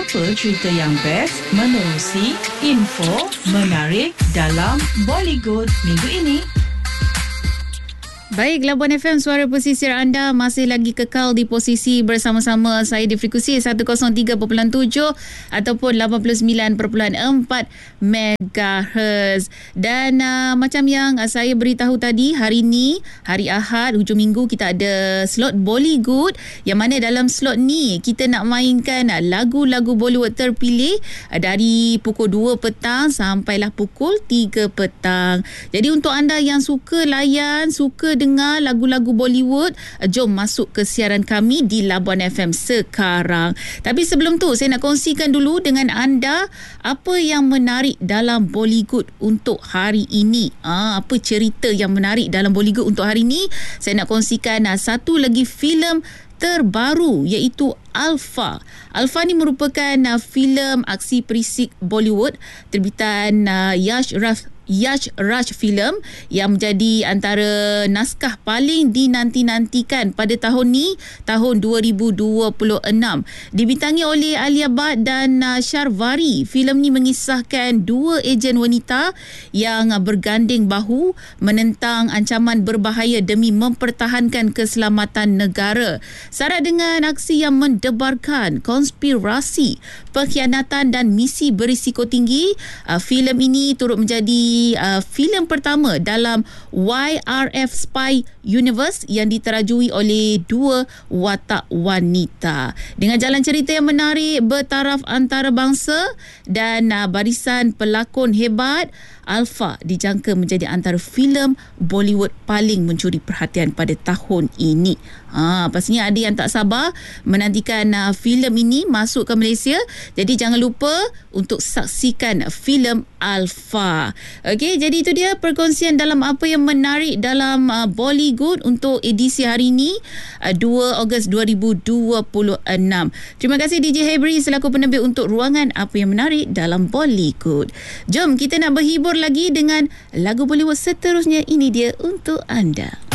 Apa cerita yang best menerusi info menarik dalam Bollywood minggu ini? Baik, Labuan FM, suara pesisir anda masih lagi kekal di posisi bersama-sama saya di frekuensi 103.7 ataupun 89.4 MHz. Dan macam yang saya beritahu tadi, hari ni, hari Ahad, hujung minggu, kita ada slot Bollywood, yang mana dalam slot ni kita nak mainkan lagu-lagu Bollywood terpilih dari pukul 2 petang sampailah pukul 3 petang. Jadi untuk anda yang suka layan, suka dengar lagu-lagu Bollywood, jom masuk ke siaran kami di Labuan FM sekarang. Tapi sebelum tu, saya nak kongsikan dulu dengan anda apa yang menarik dalam Bollywood untuk hari ini. Apa cerita yang menarik dalam Bollywood untuk hari ini? Saya nak kongsikan satu lagi filem terbaru, iaitu Alpha. Alpha ni merupakan filem aksi perisik Bollywood terbitan Yash Raj Film yang menjadi antara naskah paling dinanti-nantikan pada tahun ni, tahun 2026. Dibintangi oleh Alia Bhatt dan Sharvari. Filem ni mengisahkan dua ejen wanita yang berganding bahu menentang ancaman berbahaya demi mempertahankan keselamatan negara. Syarat dengan aksi yang mendebarkan konspirasi, pengkhianatan dan misi berisiko tinggi, filem ini turut menjadi filem pertama dalam YRF Spy Universe yang diterajui oleh dua watak wanita. Dengan jalan cerita yang menarik, bertaraf antarabangsa dan barisan pelakon hebat, Alpha dijangka menjadi antara filem Bollywood paling mencuri perhatian pada tahun ini. Pastinya ada yang tak sabar menantikan filem ini masuk ke Malaysia. Jadi jangan lupa untuk saksikan filem Alpha. Okey, jadi itu dia perkongsian dalam apa yang menarik dalam Bollywood untuk edisi hari ini, 2 Ogos 2026. Terima kasih DJ Hebri selaku penerbit untuk ruangan apa yang menarik dalam Bollywood. Jom kita nak berhibur lagi dengan lagu Bollywood seterusnya. Ini dia untuk anda.